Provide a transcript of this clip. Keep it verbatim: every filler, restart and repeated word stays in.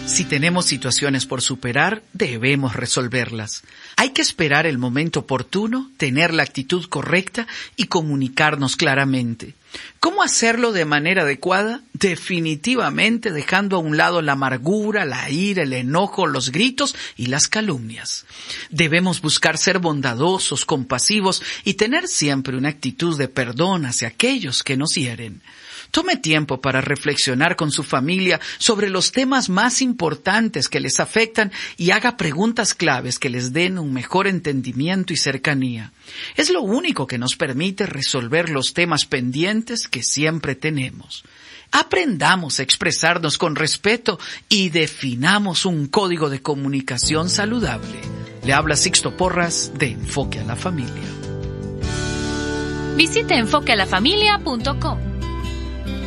Si tenemos situaciones por superar, debemos resolverlas. Hay que esperar el momento oportuno, tener la actitud correcta y comunicarnos claramente. ¿Cómo hacerlo de manera adecuada? Definitivamente dejando a un lado la amargura, la ira, el enojo, los gritos y las calumnias. Debemos buscar ser bondadosos, compasivos y tener siempre una actitud de perdón hacia aquellos que nos hieren. Tome tiempo para reflexionar con su familia sobre los temas más importantes que les afectan y haga preguntas claves que les den un mejor entendimiento y cercanía. Es lo único que nos permite resolver los temas pendientes que siempre tenemos. Aprendamos a expresarnos con respeto y definamos un código de comunicación saludable. Le habla Sixto Porras de Enfoque a la Familia. Visite enfoque a la familia punto com.